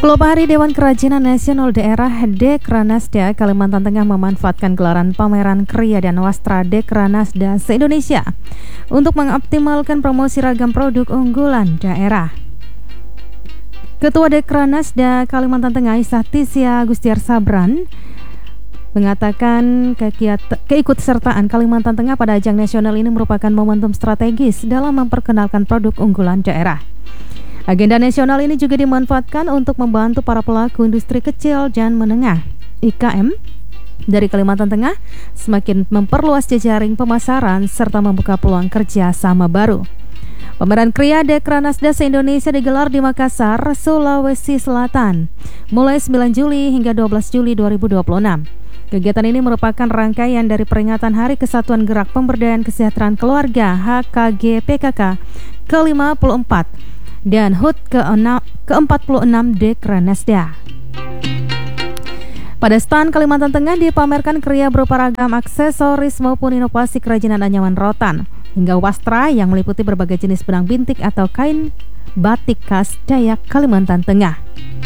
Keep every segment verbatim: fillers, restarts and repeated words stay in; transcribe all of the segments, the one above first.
Pelopor Hari Dewan Kerajinan Nasional Daerah Dekranasda Kalimantan Tengah memanfaatkan gelaran pameran Kriya dan Wastra Dekranasda se-Indonesia untuk mengoptimalkan promosi ragam produk unggulan daerah. Ketua Dekranasda Kalimantan Tengah Isahtisya Gustiar Sabran mengatakan keikutsertaan Kalimantan Tengah pada ajang nasional ini merupakan momentum strategis dalam memperkenalkan produk unggulan daerah. Agenda nasional ini juga dimanfaatkan untuk membantu para pelaku industri kecil dan menengah I K M dari Kalimantan Tengah semakin memperluas jejaring pemasaran serta membuka peluang kerja sama baru. Pameran Kriya Dekranasda se-Indonesia digelar di Makassar, Sulawesi Selatan, mulai sembilan Juli hingga dua belas Juli dua ribu dua puluh enam. Kegiatan ini merupakan rangkaian dari peringatan Hari Kesatuan Gerak Pemberdayaan Kesejahteraan Keluarga H K G P K K ke lima puluh empat dan H U T ke empat puluh enam Dekranasda. Pada stan Kalimantan Tengah dipamerkan kriya berupa ragam aksesoris maupun inovasi kerajinan anyaman rotan, hingga wastra yang meliputi berbagai jenis benang bintik atau kain batik khas Dayak Kalimantan Tengah.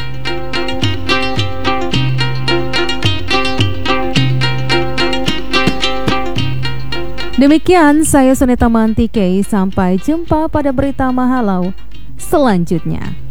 Demikian saya Sunita Mantike, sampai jumpa pada berita Mahalau selanjutnya.